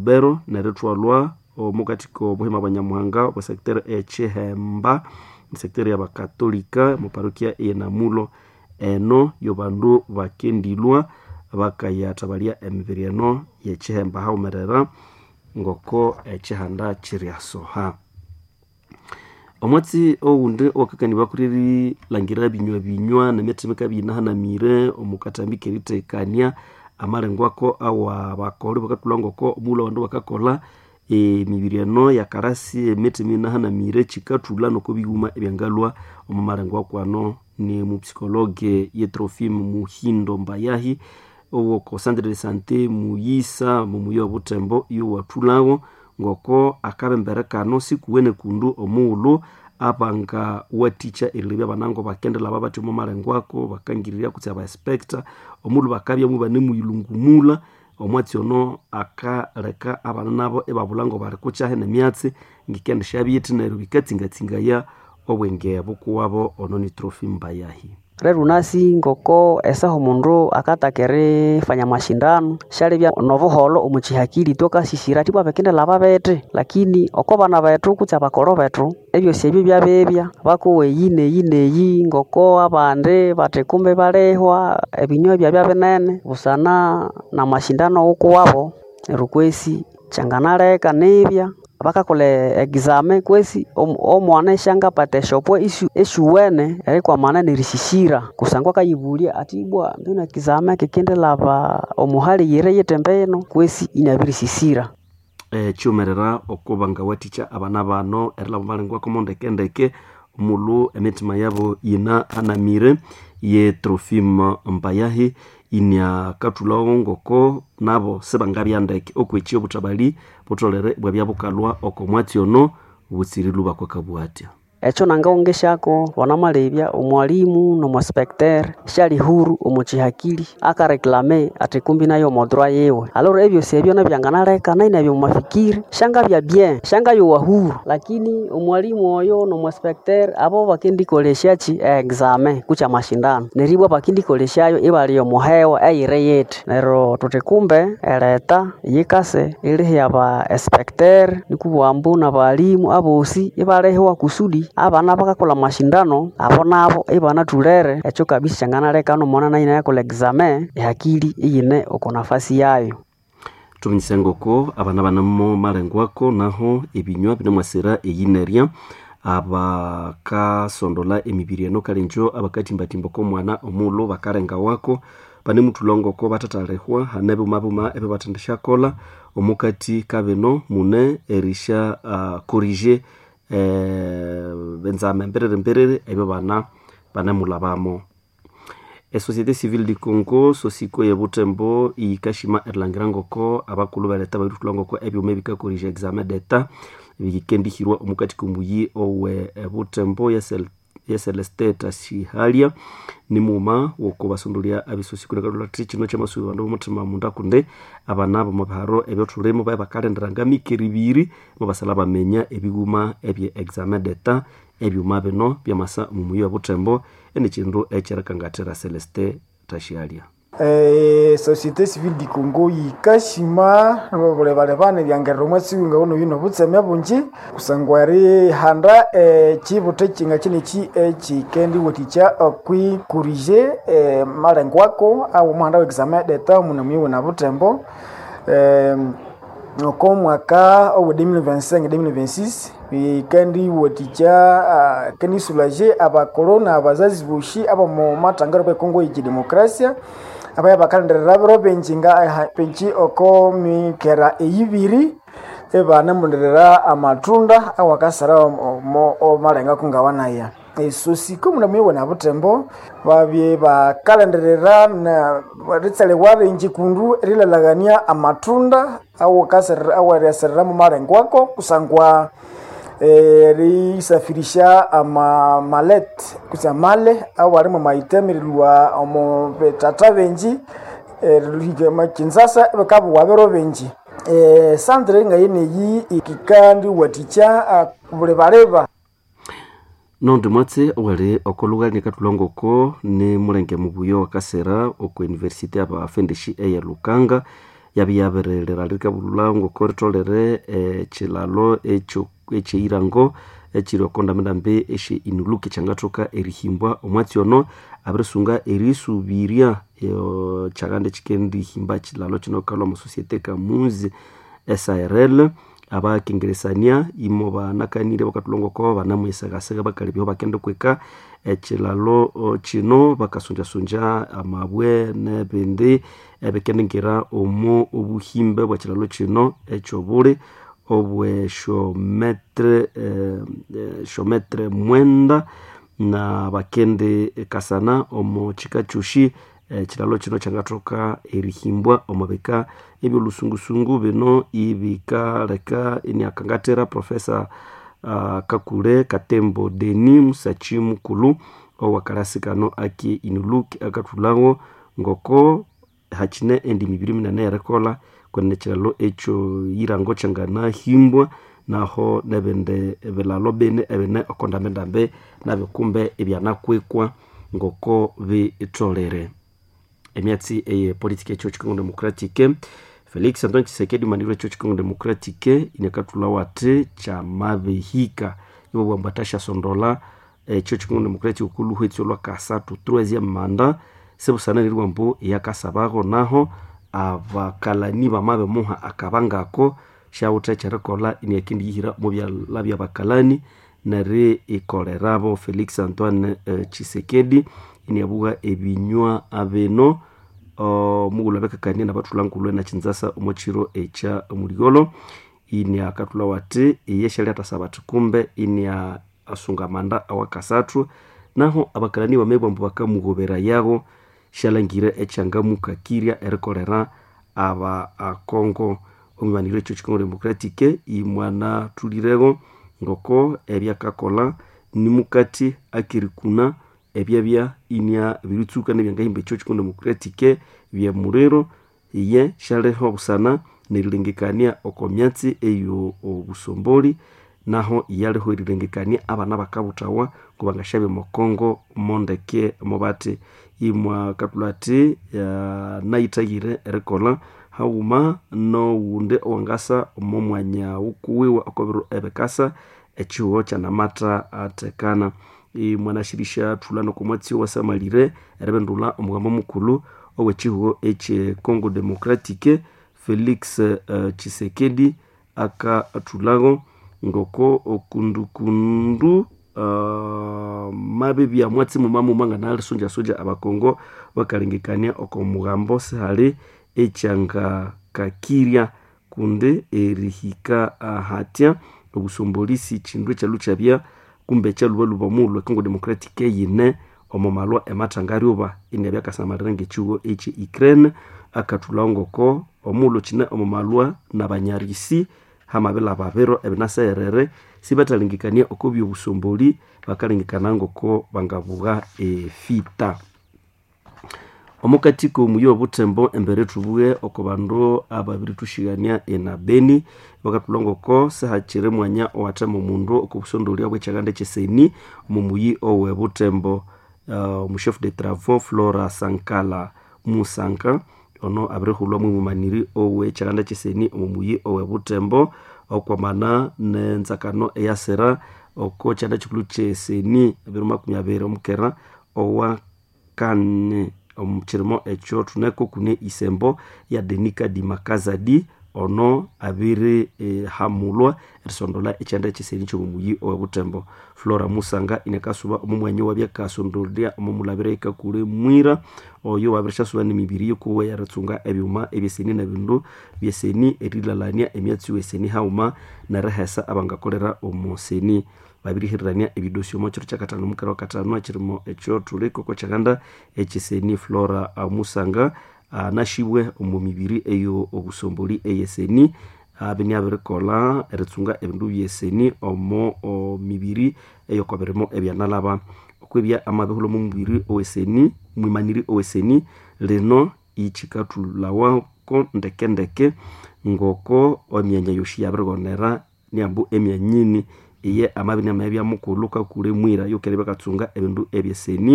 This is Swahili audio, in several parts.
Lubero neretwalwa omukatiko buhima banyamuhanga wa sektere echihemba sektere ya bakatolika mu parokia enamulo eno yobandu bakendilwa bakayatabalia emibiri eno yechihemba haumerera ngoko echihanda chiriasoha omwatsi oundi okakani bakuriri langira binywa nemetemeka binahana mire omukatambika eritekania amalengwako awa bakole bakatulangoko mulo bandu bakakola emibiri eno ya karasi emeteminahana mire chikatula noko biguma ebyangalwa omumalengwako ano ni mupsikologe Yetrofim Muhindo Mbayahi owo ko centre de santé muyisa mumuyo butembo yo watulawo ngoko akabemberekano sikuwene kundu omuulu abanga waticha elibya banango bakendela babati mu malengwako bakangirira kutya aba inspector omulu bakabya mu bane muyilungumula omwatsi ono akaleka abana nabo ebabulango bari kuchahe nemyatsi ngikende shabyiti nero bikatsingatsinga ya obwenge bukuwabo ono ni Trofim Mbayahi. Reru nasi ngoko esaho mundu akatakere fanya mashindano shalebya novuholo omuchihakili toka sisira tibwa bekende laba bete lakini oko bana betu kutya bakoro betu ebyo sebyo byabebya bakowe yine ngoko abande batekumbe balehwa ebinyo byabya benene busana na mashindano uko wabo rukwesi changanaleka nebya bakakole examen kwesi omwana shanga pate shopo ishuwene kwa maana nirishishira kusangwa kayibulia atibwa mbona examen kekende lava omuhali yere yetembeno kwesi inabirisisira chumerera okubanga waticha abana bano erla balengwa komonde kendeke mulu emetima yabo ina anamire ye Trofim Mbayahi inya katulawo ngoko nabo sebangabyandeke okwechi obutabali butolere bwabya bukalwa okomwati ono butsiriluba kwa kabwatya echo nangaongeshako wanamalebya omwalimu no inspector shali huru omuchihakili akareklame atikumbi nayo modroa yewe aloro ebyo sebyo nabyanganaleka naina byo mafikiri shanga bya bien shanga yo wahuru lakini omwalimu oyo no inspector abo bakendikoleshachi examen kucha mashindano neribwa bakendikoleshayo ibali yo muhewa ayireyete nero tutekumbe eleta yikase ili yaba inspector nikubwambu na balimu abosi ibalehewa kusudi abana bakakola mashindano abo nabo ibana tulere echo kabisa changanaleka no mona naina yakola examen ehakili iyine oko nafasi yayo tuminsengoko abana banamo malengwako naho ebinywa binemwasera eyineria abakasondola emibiri eno kalenjo abakatimbatimba ko mwana omulo bakarenga wako bane mutulongoko batatalehwa hanebe mabuma ebe batandisha kola omukati kabeno mune erisha corriger benzame mberere ebe bana mulabamo Société civile du Congo sosiko ye Butembo ikashima erlangirangoko abakulu baleta barutulangoko ebyo mebika corriger examen d'etat bikendihirwa omukati kumuyi owe Butembo ya Celeste Tashihalia ni muma woko basondolia abisosiko nakadula trichino chamasuyo ndo mutima munda kunde abana bo mabaharo ebyo tulemo bakalendera mikiribiri mo basala bamenya ebiguma ebye examen d'etat ebyuma bino byamasa mumuyi wa Butembo enichindo echerekangatera Celeste Tashihalia. Société civile du Congo yikashima bole bane byangero mwatsinga ono bino butseme bunji kusangwari handa chibote chinga chinichi chikendi woticha kwi corriger malengwako au mwanda wa examen d'etat munamiwe na Butembo ko mwaka au 2025-2026 kendi woticha kendi soulager abakolona abazazi bushi aba mu matangaro kwa Kongo ya demokrasia abaya bakalendera bro benjinga penchi oko mikera eyibiri ebana munderera amatunda awakasara o malenga kungawanaya esosiko munamiwe na Butembo babye bakalenderera na ritsale warenji kundu rilalagania amatunda awakasara awaresera mu malengwako kusangwa risafirisha ama malet kusamale awari mu maitemirwa omo betata benji rigema kinzasa bakabu wabero benji sandre ngayene yi ikikandi waticha bule bareba Nonde mwatse wale okoluga nikatulongoko ni mulenge mubuyo wakasera oko universite aba afendeshi ya Lukanga yabiyaberera likabulula ngokoritolere chilalo echo irango echiro kondamenda mbe eshe inuluke changatoka erihimbwa omwatsi ono abirisunga erisubiria chagande chikendi himba chilalo chino kalwa mu societe kamuzi SARL abakengeresania imo banakanire bakatulongo ko banamwesagasega bakalibyo bakende kweka echilalo chino bakasunja amabwe nebindi ebekendingira omu obuhimbe bwa chilalo chino echobule obwe shometre mwenda na bakende kasana omo chikachushi chilalo chino changatoka erihimbwa omabeka ebyo lusungusungu bino ibika leka ini akangatera professor Kakule Katembo Deni Musachi Mukulu owakalasikano aki inuluki akatulawo ngoko hachine endi mibiri minane rekola kwene chilalo echo irango changana himbwa naho nebende belalo bene ebene okondamenda mbe nabikumbe ebyanakwekwa ngoko bitolere emyatsi eye politique echo chikongo democratique Felix Antoine Tshisekedi maniro echo chikongo democratique inekatula wate cha mabehika ibo bwambatasha sondola echo chikongo democratique ukulu hwetso lwa kasatu 3e manda sebusana nirwambo yakasabago naho abakalani bamabe muha akabangako shawuta charekola inekindi yihira mu byalabya bakalani nare ikolerabo Felix Antoine Tshisekedi iniabuga ebinywa abeno mugula bekakania nabatulangulwe na chinzasa omochiro echa omurigolo ini akatula wate yeshali atasabatu kumbe ini asungamanda awakasatu naho abakalani bamebwa bakamugobera yago shalangire echangamuka kiria erikolera aba akongo omibanire echo chikongo democratique imwana tulirego ngoko ebyakakola nimukati akirikuna ebyabya inya birutsuka nebyangahimba echo chikongo democratique bya murero iye shaleho busana nerilengekania okomyatsi eyo obusomboli naho iyaleho irilengekania abana bakabutawa kubangashabe mokongo mondeke mobate imwa katulati naitagire erikola hauma no wunde owangasa omomwanya ukuwiwa okobiro ebekasa echiwo chanamata atekana mwanashirisha tulano komwatsi wasamalire erebendula omugamba mukulu owechiwo eche Congo Democratique Felix Tshisekedi aka atulago ngoko okundukundu mabibi ya mwatsi mumamu manga na soja abakongo bakalengekania okomugambo sehali echanga kakiria kunde erihika hatia obusombolisi chindwe cha luchabia kumbe cha lubaluba mulwe Congo Democratique yine omomalwa ematangari oba inebya kasamarenge chugo echi Ukraine akatulongo ko omulo chine omomalwa nabanyarisi hamabela babero ebinaserere sibatalengekania okobyo busomboli bakalengekana ngoko bangavuga fita omukatiko muyo butembo embere tubuye okobando ababiri tushigania enabeni bakatulongo ko sahachire mwanya owatamo mundu okubusondolia bwechagande cheseni mumuyi owe butembo chef de travaux Flora Sankala Musanka ono abrehulwa mumaniri owe chagande cheseni mumuyi owe butembo okwamana nenzakano eyasera oko chanda chikulu cheseni biruma kumyabere omukera owa kane omchirimo echo tuneko kune isembo ya Denika di Makazadi ono abiri hamulwa erisondola echanda chiseni cyo mumuyi owe butembo Flora Musanga inekasuba omumwanyo wabya kasondolia omumulabire ikakure mwira oyo wabirisha suba ni mibiri yuko yaratsunga ebyuma ebyeseni na bindu byeseni erilalania emyatsi weseni hauma na rahasa abangakolera omoseni babirihirania ebidosyo mochiro chakatano mukara wakatano achirimo echo tuliko ko chaganda echiseni Flora Musanga nashibwe omumibiri eyo obusomboli eyeseni abini abirikola eritsunga ebindu byeseni omo mibiri eyo kwaberemo ebyanalaba okwebya amabehulo mumubiri oweseni mwimaniri oweseni leno ichikatulawa ko ndeke ngoko omyanya yoshi yabirgonera niambu emyanyini iye amabini amabya mukuluka kule mwira yokerebe katsunga ebindu ebyeseni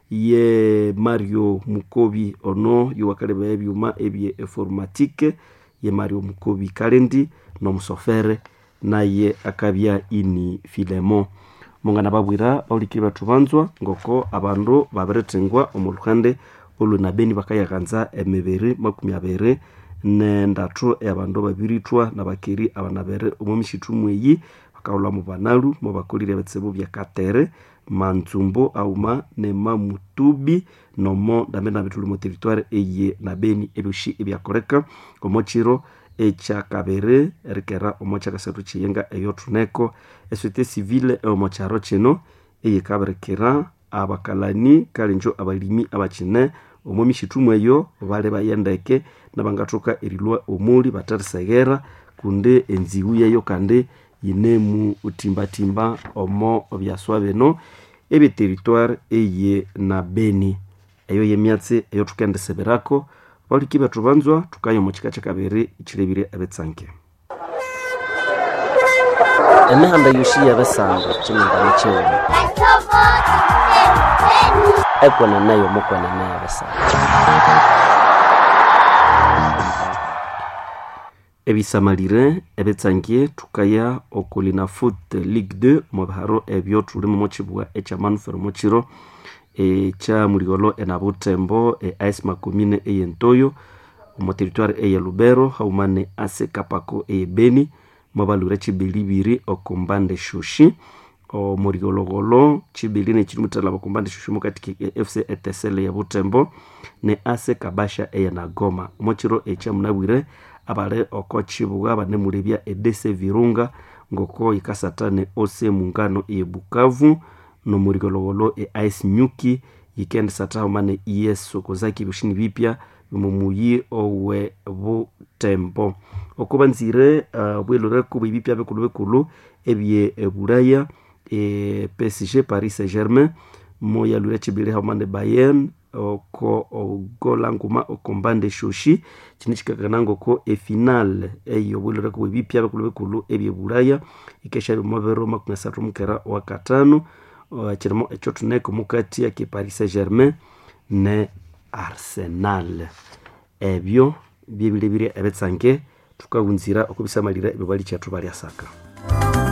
ye Mario Mukobi ono yuwakaleba ebyuma ebye informatique ye Mario Mukobi Kalendi no musofere naye akabya ini Filemon mungana babwira baulikiri batubanzwa ngoko abandu babiretengwa omuluhande olu na Beni bakayaganza emibere 20 n'endatu abandu babiritwa nabakeri abanabere omumishitumu eyi bakaula mu banalu mo bakolire betsebo bya Katere Manzumbo auma ne Mamutubi nomo damena bitulu mu territoire eye na Beni ebishi ebyakoreka omochiro ekyakabere rikera omocha kasatu chiyenga eyotuneko eswete civile omocharo chino eye kaberekera abakalani kalinjo abalimi abachine omumishitumu eyo bale bayendeke nabangatoka erilwa omuli batarisegera kunde enziwu yayo kande yinemu utimbatimba omo byaswa beno ebe territoire eye na Beni eyo yemyatse eyo tukendeseberako baliki batubanzwa tukayo mu kika cyakabere ikirebire abetsanke emihanda yoshi yabasanga kimingana cyewe ekwana nayo mukwana nayo abasanga ebisamalire ebetsanke tukaya okulina foot league 2 mu biharo ebyo tuli mu kibwa ekyamanufero mu kiro cha Murigolo enabutembo ice makomine eyentoyo mu territoire eye Lubero haumane ase Kapako Beni mabalure chibilibiri okombande shushi o Murigologolo chibiline chirimutala okombande shushi mukati FC ETSL ya Butembo ne ase Kabasha eye na Goma mochiro echa munabwire abale okochibwa bane mulebya EDC Virunga ngoko ikasatane ose mungano Bukavu no Murigologolo ice nyuki yikende sataho mane yeso kozaki bishini bipya mumuyi owe Butembo okubanzire bwelore kuba bipya bekulu ebye Buraya PSG Paris Saint-Germain moya lure chibire hamane Bayern oko ogolanguma okombande shoshi chinichikakanango ko final eyo bwelore kuba bipya bekulu ebye Buraya ikesha bimobero 13 mukera wa katano chirimo echotuneko mukati ya Paris Saint-Germain ne Arsenal ebyo bibiribire ebetsanke tukabunzira okubisamalira ebibali cyatu bali asaka